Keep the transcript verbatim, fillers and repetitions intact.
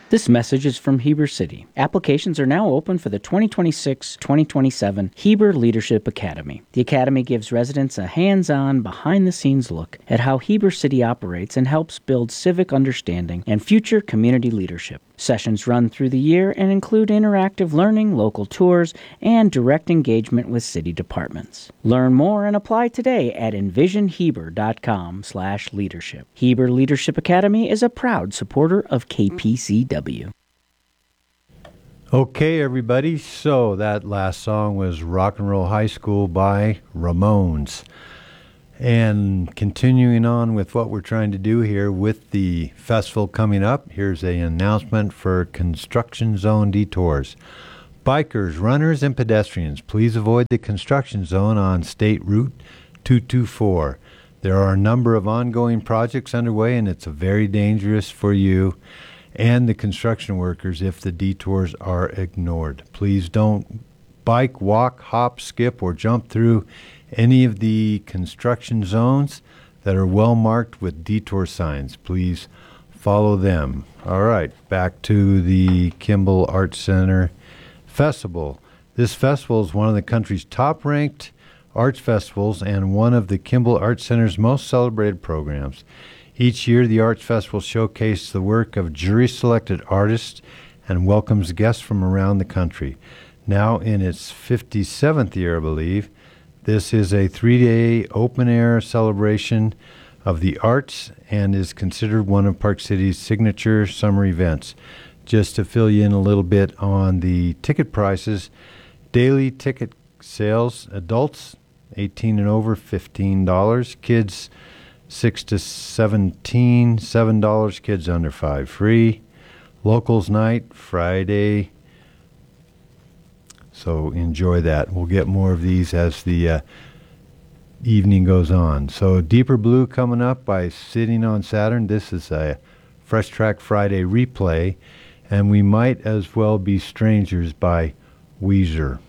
This message is from Heber City. Applications are now open for the twenty twenty-six twenty twenty-seven Heber Leadership Academy. The Academy gives residents a hands-on, behind-the-scenes look at how Heber City operates and helps build civic understanding and future community leadership. Sessions run through the year and include interactive learning, local tours, and direct engagement with city departments. Learn more and apply today at envision heber dot com slash leadership. Heber Leadership Academy is a proud supporter of K P C W. Okay, everybody, so that last song was Rock and Roll High School by Ramones. And continuing on with what we're trying to do here with the festival coming up, here's an announcement for construction zone detours. Bikers, runners, and pedestrians, please avoid the construction zone on State Route two twenty-four. There are a number of ongoing projects underway, and it's very dangerous for you and the construction workers if the detours are ignored. Please don't bike, walk, hop, skip, or jump through any of the construction zones that are well marked with detour signs. Please follow them. All right, back to the Kimball Arts Center Festival. This festival is one of the country's top-ranked arts festivals and one of the Kimball Arts Center's most celebrated programs. Each year, the Arts Festival showcases the work of jury-selected artists and welcomes guests from around the country. Now in its fifty-seventh year, I believe, this is a three-day open-air celebration of the arts and is considered one of Park City's signature summer events. Just to fill you in a little bit on the ticket prices, daily ticket sales, adults eighteen and over, fifteen dollars. Kids six to seventeen, seven dollars. Kids under five, free. Locals night, Friday. So enjoy that. We'll get more of these as the uh, evening goes on. So Deeper Blue coming up by Sitting on Saturn. This is a Fresh Track Friday replay. And We Might As Well Be Strangers by Weezer.